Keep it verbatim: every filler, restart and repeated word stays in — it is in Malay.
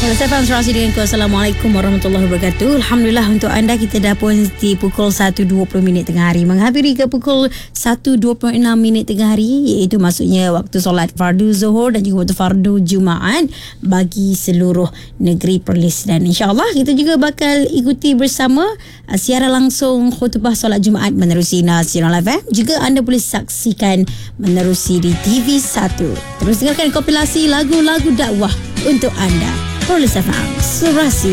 Saya Faham Serasi dengan ku. Assalamualaikum warahmatullahi wabarakatuh. Alhamdulillah untuk anda kita dah pun di pukul satu dua puluh minit tengah hari, menghampiri ke pukul satu dua puluh enam minit tengah hari, iaitu maksudnya waktu solat fardu Zuhur dan juga waktu fardu Jumaat bagi seluruh negeri Perlis. Dan insyaAllah kita juga bakal ikuti bersama uh, siaran langsung khutbah solat Jumaat menerusi Nasional F M. Juga anda boleh saksikan menerusi di T V satu. Terus dengarkan kompilasi lagu-lagu dakwah untuk anda. Perlis F M Serasi.